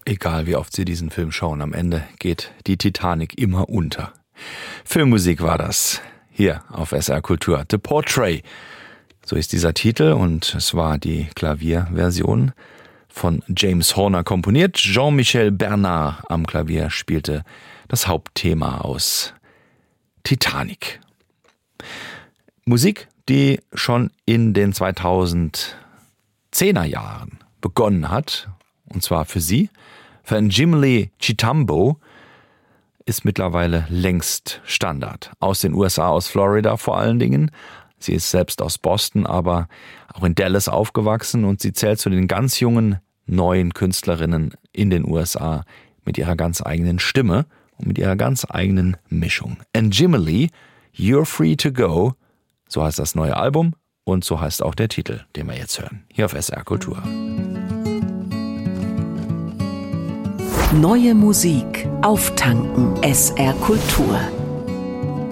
Egal wie oft Sie diesen Film schauen, am Ende geht die Titanic immer unter. Filmmusik war das. Hier auf SR Kultur. The Portrait. So ist dieser Titel und es war die Klavierversion von James Horner komponiert. Jean-Michel Bernard am Klavier spielte das Hauptthema aus Titanic. Musik, die schon in den 2010er Jahren begonnen hat, und zwar für sie, für Njimile Chitambo, ist mittlerweile längst Standard. Aus den USA, aus Florida vor allen Dingen. Sie ist selbst aus Boston, aber auch in Dallas aufgewachsen und sie zählt zu den ganz jungen, neuen Künstlerinnen in den USA mit ihrer ganz eigenen Stimme und mit ihrer ganz eigenen Mischung. Njimile, You're Free to Go, so heißt das neue Album und so heißt auch der Titel, den wir jetzt hören, hier auf SR Kultur. Neue Musik auftanken. SR Kultur.